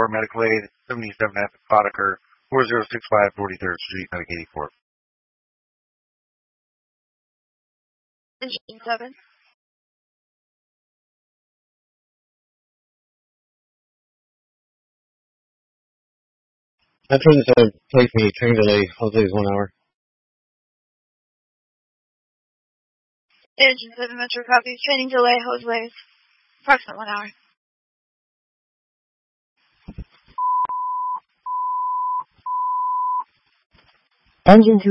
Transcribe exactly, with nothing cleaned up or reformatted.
eighty-four, medical aid, seventy-seven F at Potiker, four zero six five, forty-third Street, Medic eighty-four. Engine seven. Veterans uh, place me, train delay, Jose's one hour. Engine seven, Metro copies, training delay, Jose's, approximate one hour. Engine two.